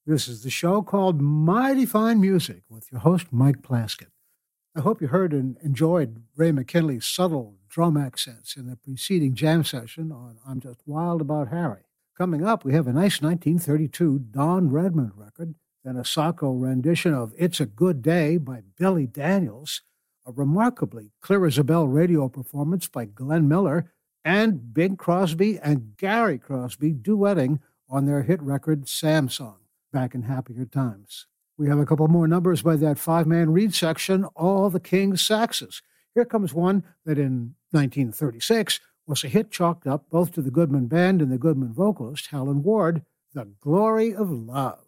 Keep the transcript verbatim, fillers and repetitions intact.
This is the show called Mighty Fine Music with your host, Mike Plaskett. I hope you heard and enjoyed Ray McKinley's subtle drum accents in the preceding jam session on I'm Just Wild About Harry. Coming up, we have a nice nineteen thirty-two Don Redmond record, then a Sacco rendition of It's a Good Day by Billy Daniels, a remarkably clear as a bell radio performance by Glenn Miller, and Bing Crosby and Gary Crosby duetting on their hit record Samsung, back in happier times. We have a couple more numbers by that five-man reed section, All the King's Saxes. Here comes one that in nineteen thirty-six was a hit chalked up both to the Goodman Band and the Goodman vocalist, Helen Ward, The Glory of Love.